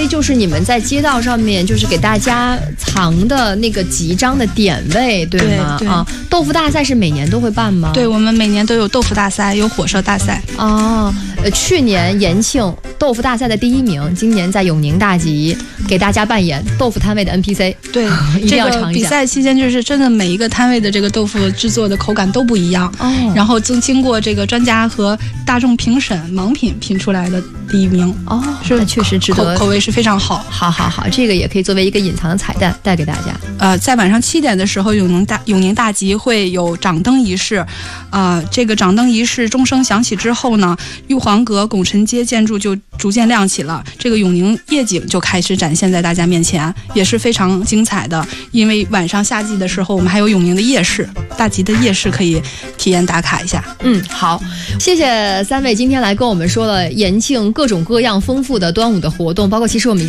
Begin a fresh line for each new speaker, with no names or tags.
就是你们在街道上面就是给大家藏的那个集章的点位，对吗？
对
啊，豆腐大赛是每年都会办吗？
对，我们每年都有豆腐大赛，有火烧大赛。
哦，去年延庆豆腐大赛的第1名，今年在永宁大集给大家扮演豆腐摊位的 NPC。
对，
一定要尝一下。
比赛期间就是真的每一个摊位的这个豆腐制作的口感都不一样，然后经过这个专家和大众评审盲品出来的第1名。
那确实值得，
口味是非常好。
好，这个也可以作为一个隐藏的彩蛋带给大家。
在晚上7点的时候，永宁大集会有掌灯仪式。这个掌灯仪式钟声响起之后呢，玉皇阁、拱辰街建筑就逐渐亮起了，这个永宁夜景就开始展现在大家面前，也是非常精彩的。因为晚上夏季的时候，我们还有永宁的夜市，大集的夜市可以体验打卡一下。
好，谢谢3位今天来跟我们说了延庆各种各样丰富的端午的活动，包括其实我们